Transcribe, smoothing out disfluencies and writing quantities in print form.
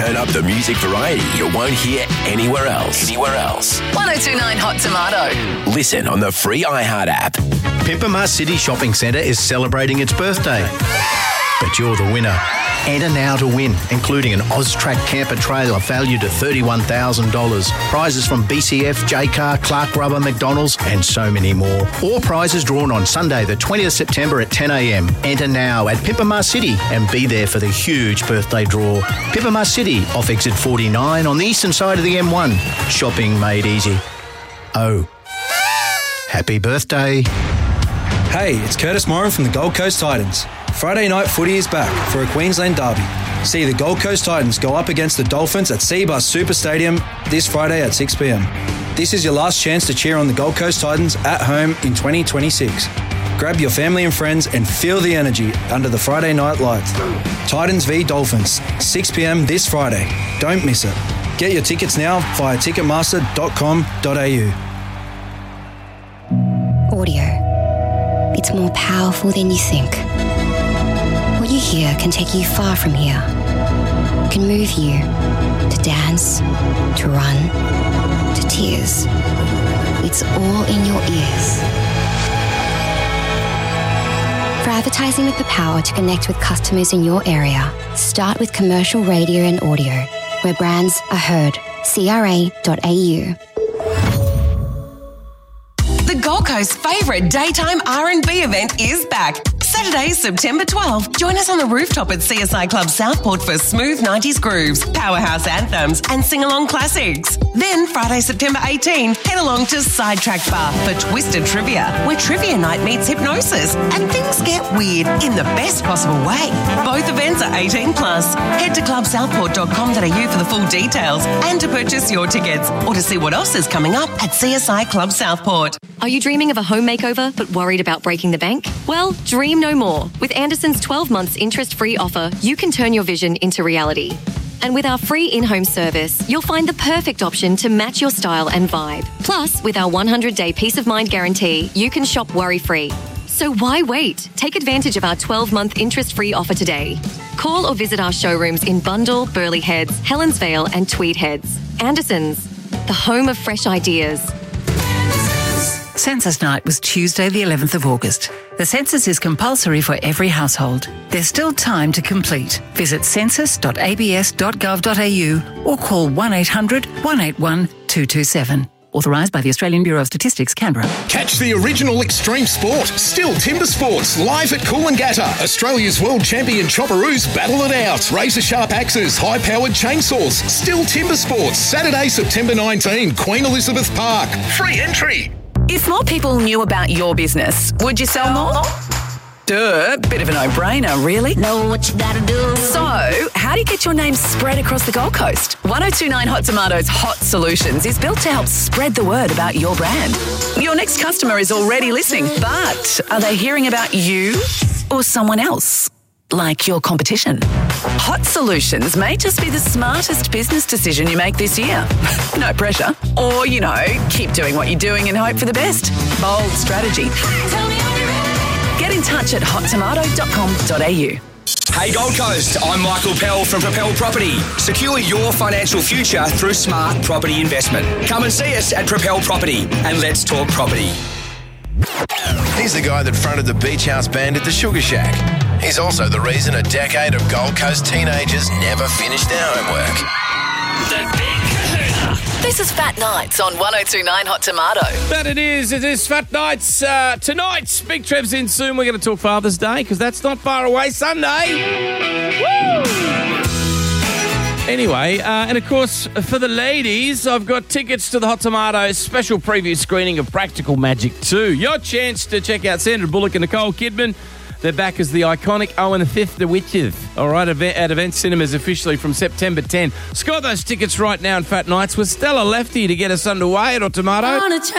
turn up the music variety you won't hear anywhere else. 1029 Hot Tomato. Listen on the free iHeart app. Pimpama City Shopping Centre is celebrating its birthday. But you're the winner. Enter now to win, including an Oztrack camper trailer valued at $31,000. Prizes from BCF, J-Car, Clark Rubber, McDonald's and so many more. All prizes drawn on Sunday the 20th September at 10 a.m. Enter now at Pimpama City and be there for the huge birthday draw. Pimpama City off exit 49 on the eastern side of the M1. Shopping made easy. Oh, happy birthday. Hey, it's Curtis Moran from the Gold Coast Titans. Friday night footy is back for a Queensland derby. See the Gold Coast Titans go up against the Dolphins at Seabus Super Stadium this Friday at 6 p.m. This is your last chance to cheer on the Gold Coast Titans at home in 2026. Grab your family and friends and feel the energy under the Friday night lights. Titans v Dolphins, 6 p.m. this Friday. Don't miss it. Get your tickets now via ticketmaster.com.au. Audio. It's more powerful than you think. What you hear can take you far from here. It can move you to dance, to run, to tears. It's all in your ears. For advertising with the power to connect with customers in your area, start with commercial radio and audio, where brands are heard. CRA.au. The Gold Coast's favourite daytime R&B event is back. Saturday, September 12, join us on the rooftop at CSI Club Southport for smooth 90s grooves, powerhouse anthems and sing-along classics. Then Friday, September 18, head along to Sidetrack Bar for Twisted Trivia, where trivia night meets hypnosis and things get weird in the best possible way. Both events are 18 plus. Head to clubsouthport.com.au for the full details and to purchase your tickets or to see what else is coming up at CSI Club Southport. Are you dreaming of a home makeover but worried about breaking the bank? Well, dream no more. With Anderson's 12 months interest-free offer, you can turn your vision into reality. And with our free in-home service, you'll find the perfect option to match your style and vibe. Plus, with our 100-day peace of mind guarantee, you can shop worry-free. So why wait? Take advantage of our 12-month interest-free offer today. Call or visit our showrooms in Bundall, Burleigh Heads, Helens Vale and Tweed Heads. Anderson's, the home of fresh ideas. Census Night was Tuesday the 11th of August. The census is compulsory for every household. There's still time to complete. Visit census.abs.gov.au or call 1800 181 227. Authorised by the Australian Bureau of Statistics, Canberra. Catch the original extreme sport, Still Timber Sports, live at Coolangatta. Australia's world champion chopperoos battle it out. Razor-sharp axes, high-powered chainsaws. Still Timber Sports, Saturday, September 19, Queen Elizabeth Park. Free entry. If more people knew about your business, would you sell more? Duh, bit of a no-brainer, really. Know what you gotta do. So, how do you get your name spread across the Gold Coast? 1029 Hot Tomatoes Hot Solutions is built to help spread the word about your brand. Your next customer is already listening, but are they hearing about you or someone else? Like your competition. Hot Solutions may just be the smartest business decision you make this year. No pressure. Or, keep doing what you're doing and hope for the best. Bold strategy. Get in touch at hottomato.com.au. Hey Gold Coast, I'm Michael Pell from Propel Property. Secure your financial future through smart property investment. Come and see us at Propel Property and let's talk property. He's the guy that fronted the Beach House Band at the Sugar Shack. He's also the reason a decade of Gold Coast teenagers never finished their homework. The Big Kahuna. This is Fat Nights on 1029 Hot Tomato. That it is Fat Nights. Tonight, Big Trev's in soon. We're going to talk Father's Day because that's not far away. Sunday. Woo! Anyway, and of course, for the ladies, I've got tickets to the Hot Tomatoes special preview screening of Practical Magic 2. Your chance to check out Sandra Bullock and Nicole Kidman. They're back as the iconic Owen V The Witches. All right, at Event Cinemas officially from September 10. Score those tickets right now in Fat Nights with Stella Lefty to get us underway at Hot Tomato.